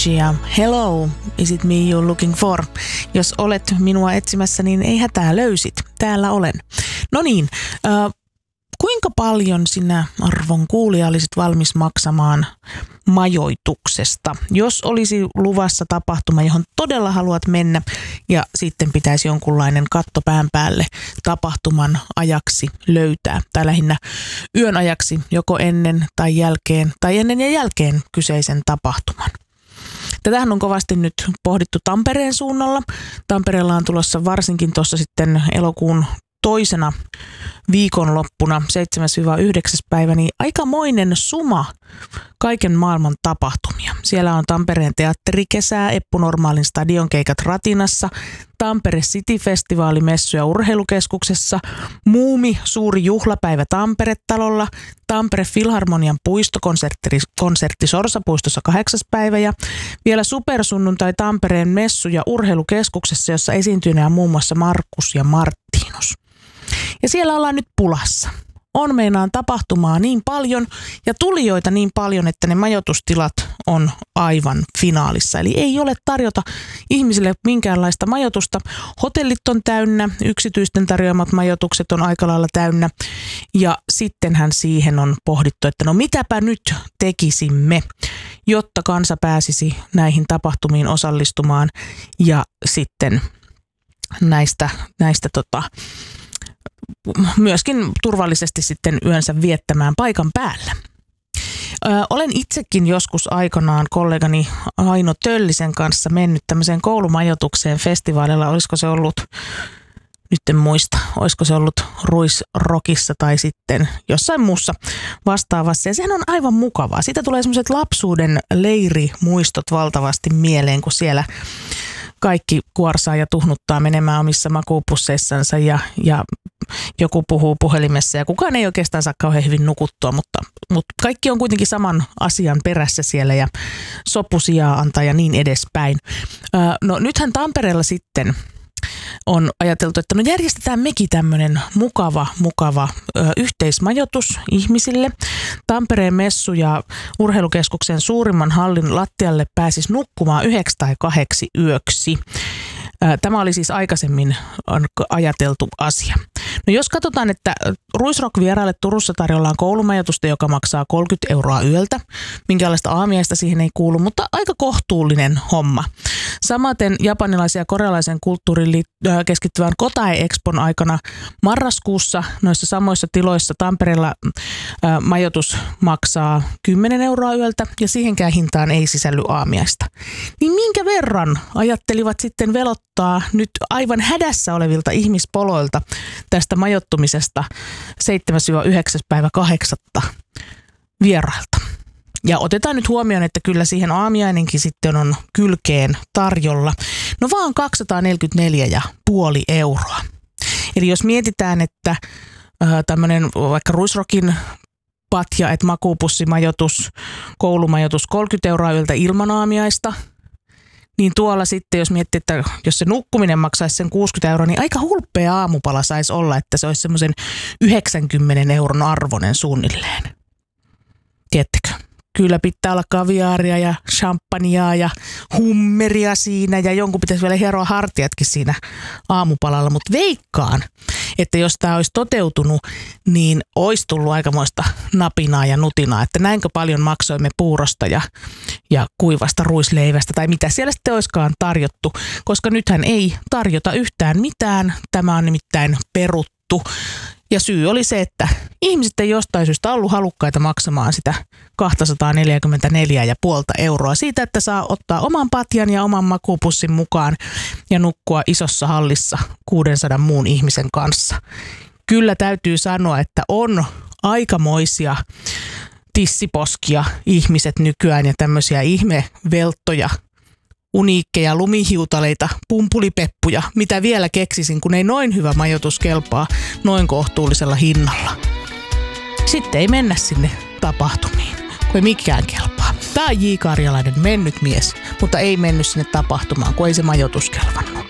Avicii ja Hello, is it me you're looking for? Jos olet minua etsimässä, niin ei hätää, löysit. Täällä olen. No niin, kuinka paljon sinä, arvon kuulija, olisit valmis maksamaan majoituksesta, jos olisi luvassa tapahtuma, johon todella haluat mennä ja sitten pitäisi jonkunlainen katto pään päälle tapahtuman ajaksi löytää, tai lähinnä yön ajaksi joko ennen tai jälkeen tai ennen ja jälkeen kyseisen tapahtuman. Tätähän on kovasti nyt pohdittu Tampereen suunnalla. Tampereella on tulossa varsinkin tuossa sitten elokuun toisena viikonloppuna 7-9. päivä, niin aikamoinen suma kaiken maailman tapahtumia. Siellä on Tampereen teatterikesää, Eppu Normaalin stadionkeikat Ratinassa, Tampere City-festivaali messu- ja urheilukeskuksessa, Muumi suuri juhlapäivä Tampere-talolla, Tampere Filharmonian puistokonsertti Sorsapuistossa 8. päivä ja vielä supersunnuntai Tampereen messu- ja urheilukeskuksessa, jossa esiintyneenä muun muassa Markus ja Marttinus. Ja siellä ollaan nyt pulassa. On meinaan tapahtumaa niin paljon ja tulijoita niin paljon, että ne majoitustilat on aivan finaalissa. Eli ei ole tarjota ihmisille minkäänlaista majoitusta. Hotellit on täynnä, yksityisten tarjoamat majoitukset on aika lailla täynnä. Ja sittenhän siihen on pohdittu, että no mitäpä nyt tekisimme, jotta kansa pääsisi näihin tapahtumiin osallistumaan ja sitten näistä myöskin turvallisesti sitten yönsä viettämään paikan päällä. Olen itsekin joskus aikanaan kollegani Aino Töllisen kanssa mennyt tämmöiseen koulumajoitukseen festivaalilla. Olisiko se ollut, nyt en muista, olisiko se ollut Ruisrockissa tai sitten jossain muussa vastaavassa. Ja sehän on aivan mukavaa. Siitä tulee semmoiset lapsuuden leirimuistot valtavasti mieleen, kun siellä kaikki kuorsaa ja tuhnuttaa menemään omissa makuupusseissansa ja joku puhuu puhelimessa ja kukaan ei oikeastaan saa kauhean hyvin nukuttua, mutta kaikki on kuitenkin saman asian perässä siellä ja sopusijaa antaa ja niin edespäin. No nythän Tampereella sitten on ajateltu, että no järjestetään mekin tämmöinen mukava yhteismajoitus ihmisille. Tampereen messu- ja urheilukeskuksen suurimman hallin lattialle pääsisi nukkumaan 9 tai 8 yöksi. Tämä oli siis aikaisemmin ajateltu asia. No jos katsotaan, että Ruisrock-vieraille Turussa tarjollaan koulumajoitusta, joka maksaa 30 euroa yöltä. Minkälaista aamiaista siihen ei kuulu, mutta aika kohtuullinen homma. Samaten japanilaisen ja korealaisen kulttuuriin keskittyvän Kotae-expon aikana marraskuussa noissa samoissa tiloissa Tampereella majoitus maksaa 10 euroa yöltä ja siihenkään hintaan ei sisälly aamiaista. Niin minkä verran ajattelivat sitten velottaa nyt aivan hädässä olevilta ihmispoloilta tästä majoittumisesta 7-9. päivä 8. vierailta? Ja otetaan nyt huomioon, että kyllä siihen aamiainenkin sitten on kylkeen tarjolla. No vaan 244,5 euroa. Eli jos mietitään, että tämmöinen vaikka Ruisrockin patja, että makuupussimajoitus, koulumajoitus 30 euroa yöltä ilman aamiaista, niin tuolla sitten, jos miettii, että jos se nukkuminen maksaisi sen 60 euroa, niin aika hulppea aamupala saisi olla, että se olisi semmoisen 90 euron arvoinen suunnilleen. Tiedättekö? Kyllä pitää olla kaviaaria ja champagnea ja hummeria siinä ja jonkun pitäisi vielä hieroa hartiatkin siinä aamupalalla, mutta veikkaan, että jos tämä olisi toteutunut, niin olisi tullut aikamoista napinaa ja nutinaa, että näinkö paljon maksoimme puurosta ja kuivasta ruisleivästä tai mitä siellä sitten olisikaan tarjottu, koska nythän ei tarjota yhtään mitään, tämä on nimittäin peruttu. Ja syy oli se, että ihmiset ei jostain syystä ollut halukkaita maksamaan sitä 244,5 euroa siitä, että saa ottaa oman patjan ja oman makuupussin mukaan ja nukkua isossa hallissa 600 muun ihmisen kanssa. Kyllä täytyy sanoa, että on aikamoisia tissiposkia ihmiset nykyään ja tämmöisiä ihmevelttoja, uniikkeja, lumihiutaleita, pumpulipeppuja, mitä vielä keksisin, kun ei noin hyvä majoitus kelpaa noin kohtuullisella hinnalla. Sitten ei mennä sinne tapahtumiin, kun ei mikään kelpaa. Tämä on J. Karjalainen mennyt mies, mutta ei mennyt sinne tapahtumaan, kun ei se majoitus kelvannut.